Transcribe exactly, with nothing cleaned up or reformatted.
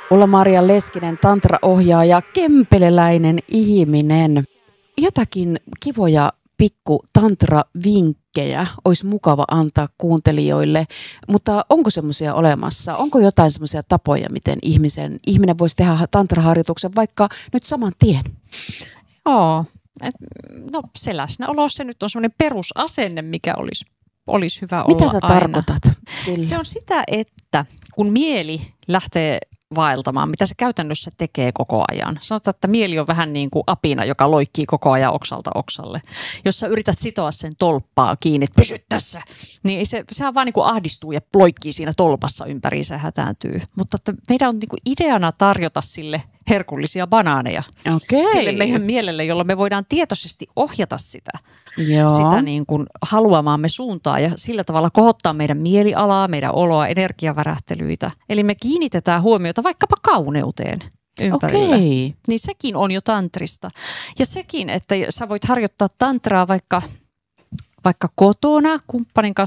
Ulla-Maria Leskinen, tantra-ohjaaja, kempeleläinen ihminen. Jotakin kivoja pikku tantra-vinkkejä olisi mukava antaa kuuntelijoille, mutta onko semmoisia olemassa? Onko jotain semmoisia tapoja, miten ihmisen, ihminen voisi tehdä tantraharjoituksen vaikka nyt saman tien? Joo, et, no se läsnäolo, se nyt on semmoinen perusasenne, mikä olisi, olisi hyvä Mitä olla sä aina. tarkoitat sillä? Se on sitä, että kun mieli lähtee vaeltamaan, mitä se käytännössä tekee koko ajan. Sanotaan, että mieli on vähän niin kuin apina, joka loikkii koko ajan oksalta oksalle. Jos sä yrität sitoa sen tolppaa kiinni, että pysy tässä, niin se, sehän vaan niin kuin ahdistuu ja loikkii siinä tolpassa ympäriinsä ja hätääntyy. Mutta että meidän on niin kuin ideana tarjota sille herkullisia banaaneja Okei. sille meidän mielelle, jolla me voidaan tietoisesti ohjata sitä, Joo. sitä niin kuin haluamaamme suuntaa ja sillä tavalla kohottaa meidän mielialaa, meidän oloa, energiavärähtelyitä. Eli me kiinnitetään huomiota vaikkapa kauneuteen ympärillä. Okei. Niin sekin on jo tantrista. Ja sekin, että sä voit harjoittaa tantraa vaikka, vaikka kotona kumppanin kanssa